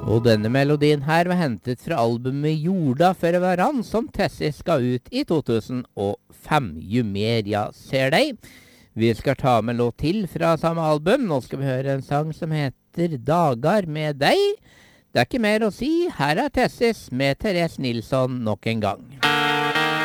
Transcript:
Og denne melodien her var hentet fra albumet Jorda for hverandre, som Tessie skal ut i 2005. Jo mer jeg ser deg. Vi skal ta med låt til fra samme album. Nå skal vi høre en sang som heter Dagar med deg. Det er ikke mer å si. Her er Tessis med Therese Nilsson nok en gang.